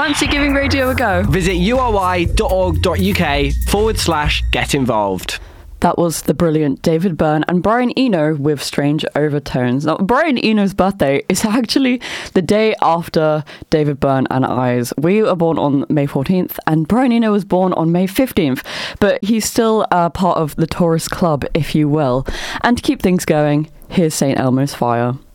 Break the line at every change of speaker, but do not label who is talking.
Fancy giving radio a go?
Visit uri.org.uk/get involved.
That was the brilliant David Byrne and Brian Eno with Strange Overtones. Now, Brian Eno's birthday is actually the day after David Byrne and I's. We were born on May 14th and Brian Eno was born on May 15th, but he's still part of the Taurus Club, if you will. And to keep things going, here's St. Elmo's Fire.